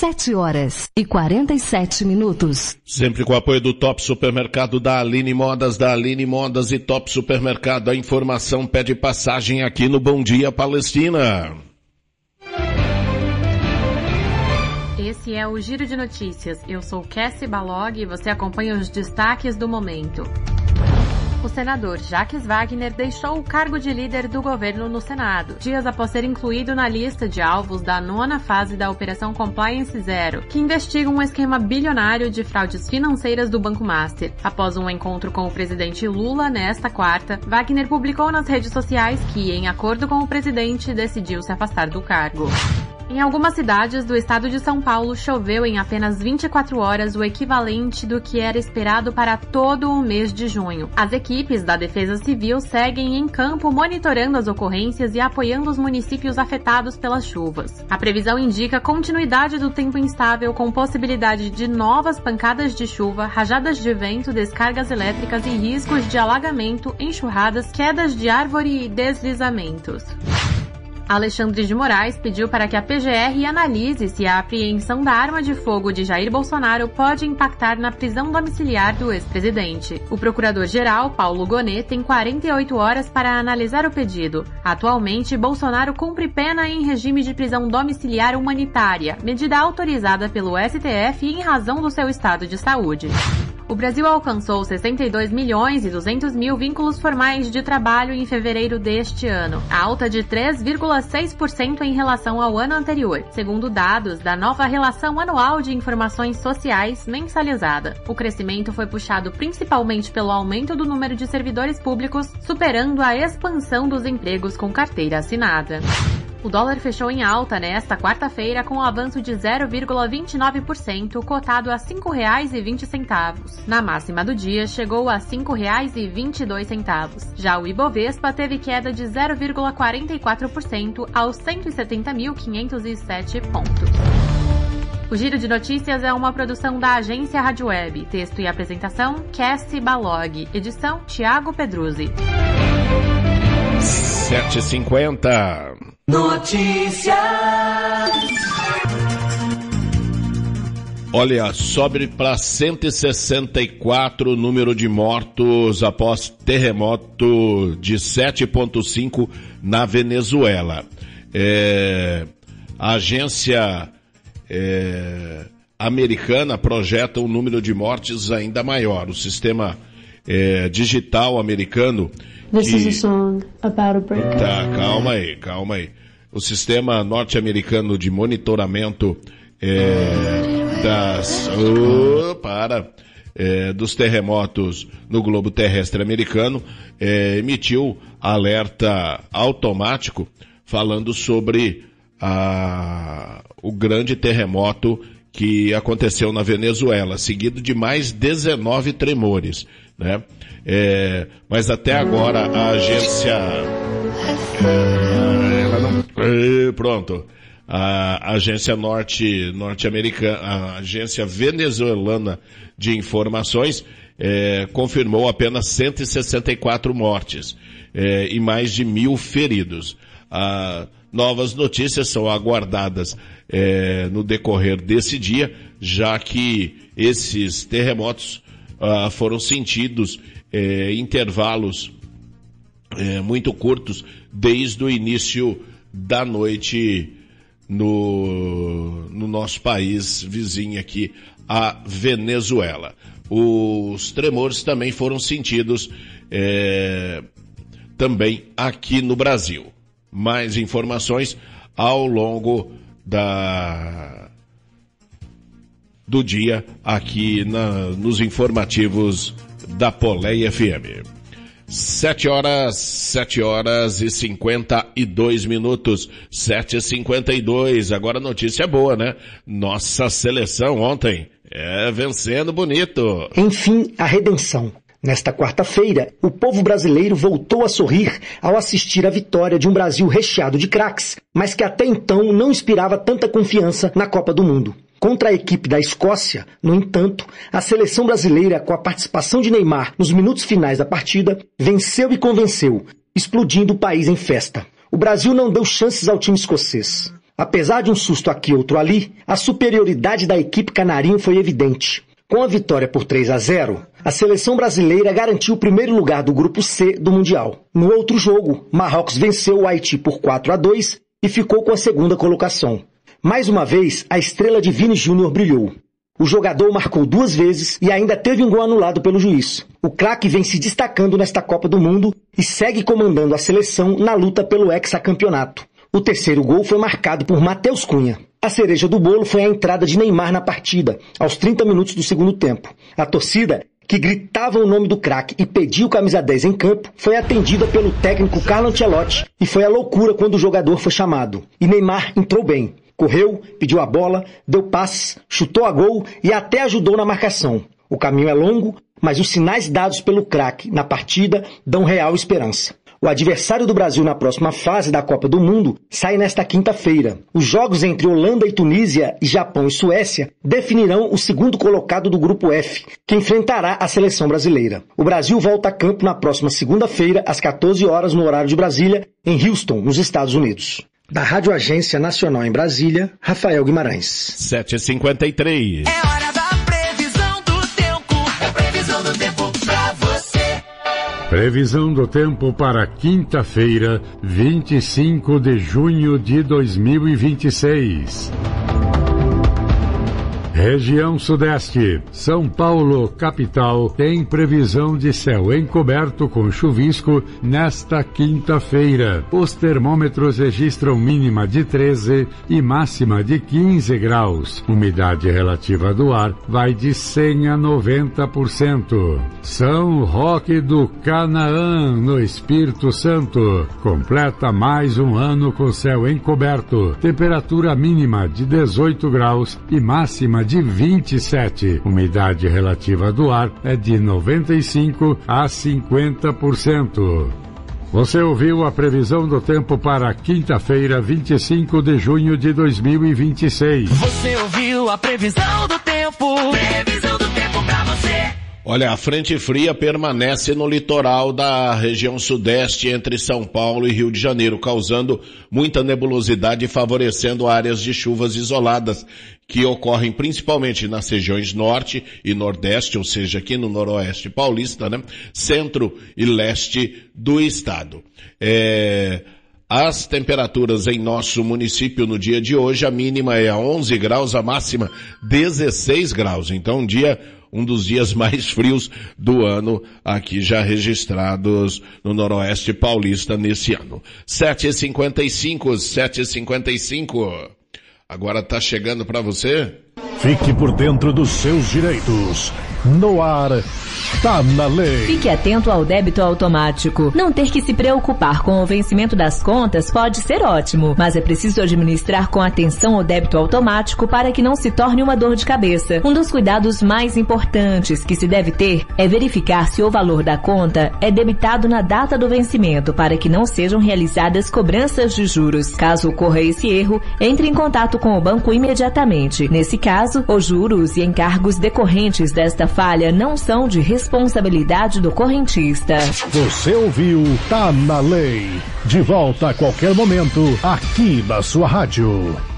7h47. Sempre com o apoio do Top Supermercado da Aline Modas e Top Supermercado. A informação pede passagem aqui no Bom Dia Palestina. Esse é o Giro de Notícias. Eu sou Cassie Balog e você acompanha os destaques do momento. O senador Jacques Wagner deixou o cargo de líder do governo no Senado, dias após ser incluído na lista de alvos da 9ª fase da Operação Compliance Zero, que investiga um esquema bilionário de fraudes financeiras do Banco Master. Após um encontro com o presidente Lula nesta quarta, Wagner publicou nas redes sociais que, em acordo com o presidente, decidiu se afastar do cargo. Em algumas cidades do estado de São Paulo, choveu em apenas 24 horas o equivalente do que era esperado para todo o mês de junho. As equipes da Defesa Civil seguem em campo monitorando as ocorrências e apoiando os municípios afetados pelas chuvas. A previsão indica continuidade do tempo instável com possibilidade de novas pancadas de chuva, rajadas de vento, descargas elétricas e riscos de alagamento, enxurradas, quedas de árvore e deslizamentos. Alexandre de Moraes pediu para que a PGR analise se a apreensão da arma de fogo de Jair Bolsonaro pode impactar na prisão domiciliar do ex-presidente. O procurador-geral, Paulo Gonet, tem 48 horas para analisar o pedido. Atualmente, Bolsonaro cumpre pena em regime de prisão domiciliar humanitária, medida autorizada pelo STF em razão do seu estado de saúde. O Brasil alcançou 62.200.000 vínculos formais de trabalho em fevereiro deste ano, alta de 3,6% em relação ao ano anterior, segundo dados da nova Relação Anual de Informações Sociais mensalizada. O crescimento foi puxado principalmente pelo aumento do número de servidores públicos, superando a expansão dos empregos com carteira assinada. O dólar fechou em alta nesta quarta-feira com um avanço de 0,29%, cotado a R$ 5,20. Na máxima do dia, chegou a R$ 5,22. Já o Ibovespa teve queda de 0,44% aos 170.507 pontos. O Giro de Notícias é uma produção da agência Rádio Web. Texto e apresentação, Cassie Balog. Edição, Tiago Pedruzzi. 7h50. Notícias. Olha, sobe para 164 o número de mortos após terremoto de 7,5 na Venezuela. A agência americana projeta um número de mortes ainda maior. O sistema digital americano... This is a song about a break. Tá, calma aí. O sistema norte-americano de monitoramento dos terremotos no globo terrestre americano emitiu alerta automático falando sobre o grande terremoto que aconteceu na Venezuela, seguido de mais 19 tremores, né? Mas até agora a agência a agência norte-americana, a agência venezuelana de informações confirmou apenas 164 mortes e mais de 1.000 feridos. Novas notícias são aguardadas no decorrer desse dia, já que esses terremotos foram sentidos em intervalos muito curtos desde o início da noite no nosso país vizinho aqui, a Venezuela. Os tremores também foram sentidos também aqui no Brasil. Mais informações ao longo do dia aqui nos informativos da Poleia FM. 7h52. 7h52. Agora notícia boa, né? Nossa seleção ontem vencendo bonito. Enfim, a redenção. Nesta quarta-feira, o povo brasileiro voltou a sorrir ao assistir à vitória de um Brasil recheado de craques, mas que até então não inspirava tanta confiança na Copa do Mundo. Contra a equipe da Escócia, no entanto, a seleção brasileira, com a participação de Neymar nos minutos finais da partida, venceu e convenceu, explodindo o país em festa. O Brasil não deu chances ao time escocês. Apesar de um susto aqui e outro ali, a superioridade da equipe canarinho foi evidente. Com a vitória por 3-0, a seleção brasileira garantiu o primeiro lugar do Grupo C do Mundial. No outro jogo, Marrocos venceu o Haiti por 4-2 e ficou com a segunda colocação. Mais uma vez, a estrela de Vini Júnior brilhou. O jogador marcou 2 vezes e ainda teve um gol anulado pelo juiz. O craque vem se destacando nesta Copa do Mundo e segue comandando a seleção na luta pelo hexacampeonato. O terceiro gol foi marcado por Matheus Cunha. A cereja do bolo foi a entrada de Neymar na partida, aos 30 minutos do segundo tempo. A torcida, que gritava o nome do craque e pediu camisa 10 em campo, foi atendida pelo técnico Carlo Ancelotti e foi a loucura quando o jogador foi chamado. E Neymar entrou bem. Correu, pediu a bola, deu passes, chutou a gol e até ajudou na marcação. O caminho é longo, mas os sinais dados pelo craque na partida dão real esperança. O adversário do Brasil na próxima fase da Copa do Mundo sai nesta quinta-feira. Os jogos entre Holanda e Tunísia e Japão e Suécia definirão o segundo colocado do Grupo F, que enfrentará a seleção brasileira. O Brasil volta a campo na próxima segunda-feira, às 14 horas no horário de Brasília, em Houston, nos Estados Unidos. Da Rádio Agência Nacional em Brasília, Rafael Guimarães. 7h53. É hora da previsão do tempo. É previsão do tempo pra você. Previsão do tempo para quinta-feira, 25 de junho de 2026. Região Sudeste, São Paulo, capital, tem previsão de céu encoberto com chuvisco nesta quinta-feira. Os termômetros registram mínima de 13 e máxima de 15 graus. Umidade relativa do ar vai de 100 a 90%. São Roque do Canaã, no Espírito Santo, completa mais um ano com céu encoberto. Temperatura mínima de 18 graus e máxima de 27. Umidade relativa do ar é de 95 a 50%. Você ouviu a previsão do tempo para quinta-feira, 25 de junho de 2026. Você ouviu a previsão do tempo. Previsão do tempo pra você. Olha, a frente fria permanece no litoral da região sudeste entre São Paulo e Rio de Janeiro, causando muita nebulosidade e favorecendo áreas de chuvas isoladas, que ocorrem principalmente nas regiões norte e nordeste, ou seja, aqui no noroeste paulista, né? Centro e leste do estado. As temperaturas em nosso município no dia de hoje, a mínima é a 11 graus, a máxima 16 graus. Então, um dos dias mais frios do ano aqui já registrados no noroeste paulista nesse ano. 7h55. Agora tá chegando para você. Fique por dentro dos seus direitos. No ar, tá na lei. Fique atento ao débito automático. Não ter que se preocupar com o vencimento das contas pode ser ótimo, mas é preciso administrar com atenção o débito automático para que não se torne uma dor de cabeça. Um dos cuidados mais importantes que se deve ter é verificar se o valor da conta é debitado na data do vencimento para que não sejam realizadas cobranças de juros. Caso ocorra esse erro, entre em contato com o banco imediatamente. Nesse caso, os juros e encargos decorrentes desta falha não são de responsabilidade do correntista. Você ouviu Tá na Lei. De volta a qualquer momento, aqui na sua rádio.